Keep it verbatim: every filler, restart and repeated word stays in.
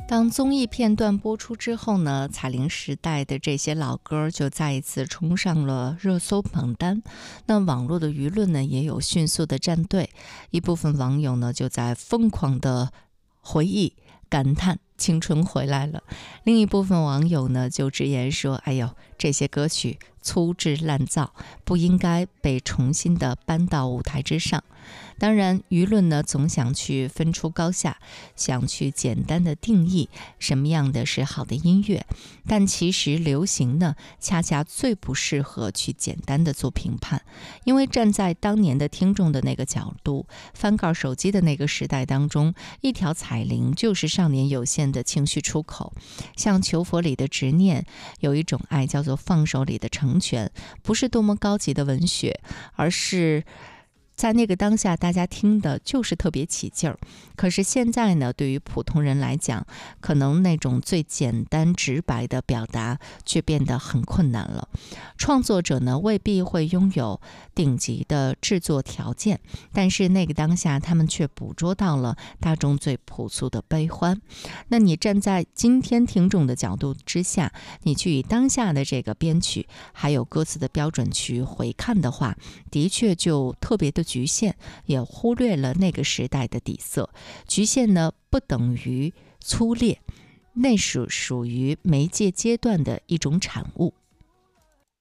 当综艺片段播出之后呢，彩铃时代的这些老歌就再一次冲上了热搜榜单。那网络的舆论呢，也有迅速的站队，一部分网友呢就在疯狂的回忆、感叹青春回来了；另一部分网友呢就直言说：“哎呦，这些歌曲粗制滥造，不应该被重新的搬到舞台之上。”当然，舆论呢总想去分出高下，想去简单的定义什么样的是好的音乐，但其实流行呢，恰恰最不适合去简单的做评判，因为站在当年的听众的那个角度，翻盖手机的那个时代当中，一条彩铃就是少年有限的情绪出口。像求佛里的执念，有一种爱叫做放手里的成全，不是多么高级的文学，而是在那个当下，大家听的就是特别起劲儿。可是现在呢，对于普通人来讲，可能那种最简单直白的表达却变得很困难了。创作者呢，未必会拥有顶级的制作条件，但是那个当下，他们却捕捉到了大众最朴素的悲欢。那你站在今天听众的角度之下，你去以当下的这个编曲还有歌词的标准去回看的话，的确就特别的局限，也忽略了那个时代的底色。局限呢，不等于粗劣，那属属于媒介阶段的一种产物。